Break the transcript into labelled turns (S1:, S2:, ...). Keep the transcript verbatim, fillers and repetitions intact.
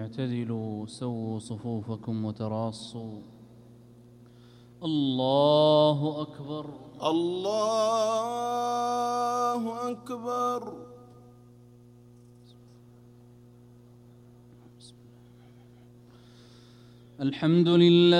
S1: اعتدلوا سووا صفوفكم وتراصوا. الله أكبر.
S2: الله أكبر.
S1: الحمد لله.